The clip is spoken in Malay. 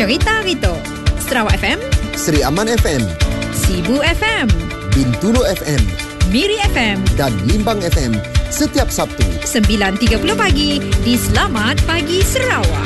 Cerita Rito, Sarawak FM, Seri Aman FM, Sibu FM, Bintulu FM, Miri FM dan Limbang FM setiap Sabtu 9.30 pagi di Selamat Pagi Sarawak.